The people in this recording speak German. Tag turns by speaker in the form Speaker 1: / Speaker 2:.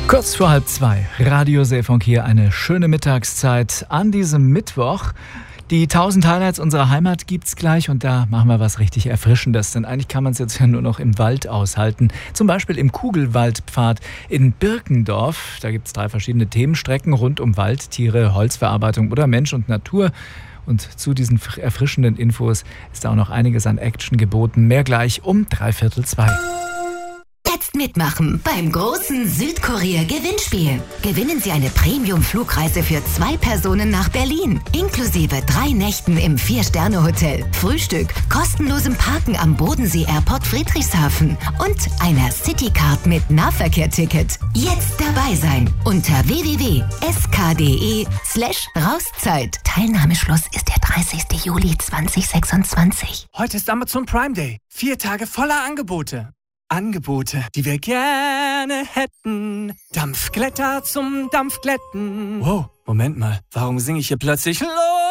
Speaker 1: Kurz vor 1:30, Radio Seefunk hier, eine schöne Mittagszeit an diesem Mittwoch. Die 1000 Highlights unserer Heimat gibt's gleich und da machen wir was richtig Erfrischendes, denn eigentlich kann man es jetzt ja nur noch im Wald aushalten. Zum Beispiel im Kugelwaldpfad in Birkendorf. Da gibt's 3 verschiedene Themenstrecken rund um Wald, Tiere, Holzverarbeitung oder Mensch und Natur. Und zu diesen erfrischenden Infos ist da auch noch einiges an Action geboten. Mehr gleich um 1:45.
Speaker 2: Jetzt mitmachen beim großen Südkorea-Gewinnspiel. Gewinnen Sie eine Premium-Flugreise für 2 Personen nach Berlin, inklusive 3 Nächten im 4-Sterne-Hotel, Frühstück, kostenlosem Parken am Bodensee-Airport Friedrichshafen und einer Citycard mit Nahverkehrticket. Jetzt dabei sein unter www.sk.de/Rauszeit. Teilnahmeschluss ist der 30. Juli 2026.
Speaker 3: Heute ist Amazon Prime Day. 4 Tage voller Angebote. Angebote, die wir gerne hätten. Dampfglätter zum Dampfglätten. Wow, Moment mal. Warum singe ich hier plötzlich Lob